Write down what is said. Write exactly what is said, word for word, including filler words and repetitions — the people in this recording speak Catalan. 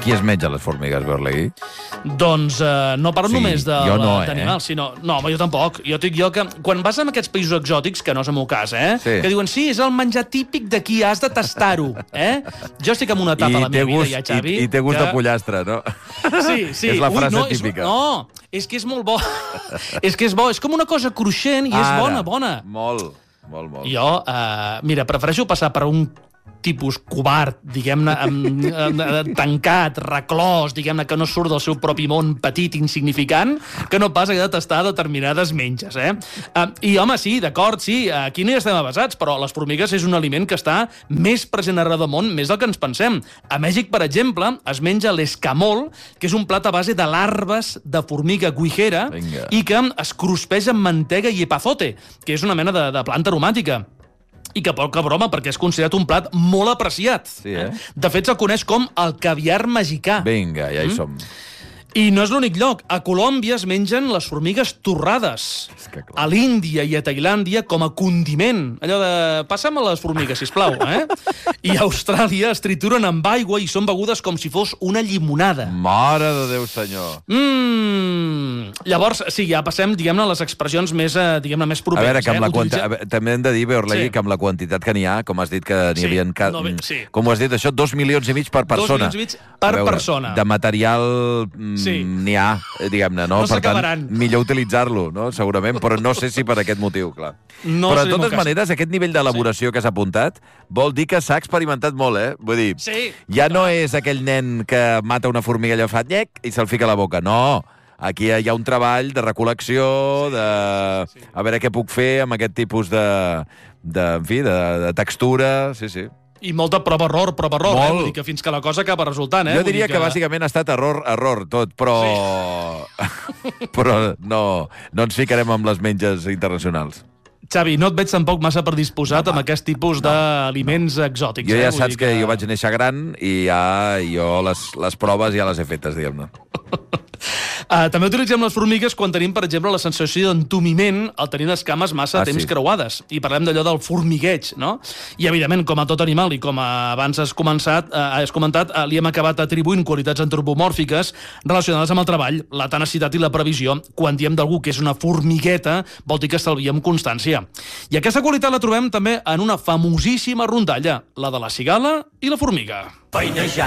Qui es menja les formigues, Berlegui? Doncs uh, no parlo Sí, només de, jo no, eh? d'animals, sinó... No, home, jo tampoc. Jo dic jo que quan vas a aquests països exòtics, que no és el meu cas, eh? Sí. Que diuen, sí, és el menjar típic d'aquí, has de tastar-ho, eh? Jo estic en una etapa I a la meva gust, vida, ja, Xavi... I, i té gust que... de pollastre, no? Sí, sí. És la frase Ui, no, típica. És, no, és que és molt bo. És que és bo, és com una cosa cruixent i és Ara, bona, bona. Molt, molt, molt. Jo, uh, mira, prefereixo passar per un tipus covard, diguem-ne, amb, amb, tancat, reclòs, diguem-ne, que no surt del seu propi món petit, insignificant, que no pas haver de tastar determinades menges, eh? Uh, I, home, sí, d'acord, sí, aquí no hi estem avasats, però les formigues és un aliment que està més present arreu del món, més del que ens pensem. A Mèxic, per exemple, es menja l'escamol, que és un plat a base de larves de formiga guijera Vinga. i que es cruspeix amb mantega i epazote, que és una mena de, de planta aromàtica. I que poca broma, perquè és considerat un plat molt apreciat. Sí, eh? De fet, se'l coneix com el caviar mexicà. Vinga, ja hi som. I no és l'únic lloc. A Colòmbia es mengen les formigues torrades. És que clar. A l'Índia i a Tailàndia com a condiment. Allò de... Passa'm les formigues, sisplau, eh? I a Austràlia es trituren amb aigua i són begudes com si fos una llimonada. Mare de Déu, senyor. Mmm... Llavors, sí, ja passem, diguem-ne, a les expressions més, eh, diguem-ne, més A properes. veure, que amb eh? la quanti... Utilitza- a veure, també hem de dir, Berlegui, Sí. que amb la quantitat que n'hi ha, com has dit que n'hi Sí, havia... Ca... no, bé, sí. Com ho has dit, això, dos milions i mig per persona. milions i mig per A veure, persona. De material mm, Sí. n'hi ha, eh, diguem-ne, no? No Per tant, s'acabaran. millor utilitzar-lo, no? Segurament, però no sé si per aquest motiu, clar. No però, de seria el totes meu cas. maneres, aquest nivell d'elaboració que s'ha apuntat vol dir que s'ha experimentat molt, eh? Vull dir, Sí. ja no és aquell nen que mata una formiga allò fa nyec i se'l fica a la boca, no. Aquí hi ha un treball de recol·lecció, de... a veure què puc fer amb aquest tipus de... de en fi, de, de textura, sí, sí. I molta prova-error, prova-error, eh? Molt. Vull dir que fins que la cosa acaba resultant, eh? Jo Vull diria dir que... que bàsicament ha estat error, error tot, però... Sí. però no, no ens ficarem amb les menges internacionals. Xavi, no et veig tampoc massa predisposat No, amb aquest tipus no, d'aliments no. exòtics. Jo ja eh? Vull saps dir que... que jo vaig néixer gran i ja jo les, les proves ja les he fetes, diguem-ne. Uh, també utilitzem les formigues quan tenim, per exemple, la sensació d'entumiment al tenir les cames massa Ah, temps sí. creuades. I parlem d'allò del formigueig, no? I, evidentment, com a tot animal, i com abans has, començat, uh, has comentat, uh, li hem acabat atribuint qualitats antropomòrfiques relacionades amb el treball, la tenacitat i la previsió. Quan diem d'algú que és una formigueta, vol dir que estalviem constància. I aquesta qualitat la trobem també en una famosíssima rondalla, la de la cigala i la formiga. Feinejant